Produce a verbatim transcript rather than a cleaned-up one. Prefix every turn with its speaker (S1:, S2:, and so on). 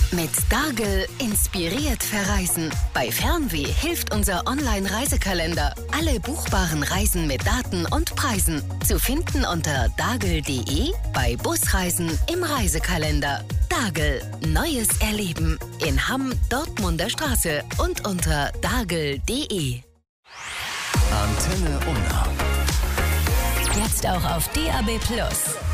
S1: Mit Dargel inspiriert verreisen. Bei Fernweh hilft unser Online-Reisekalender. Alle buchbaren Reisen mit Daten und Preisen. Zu finden unter dargel punkt de, bei Busreisen im Reisekalender. Dargel. Neues Erleben. In Hamm, Dortmunder Straße und unter dargel punkt de.
S2: Antenne Unna.
S1: Jetzt auch auf D A B Plus.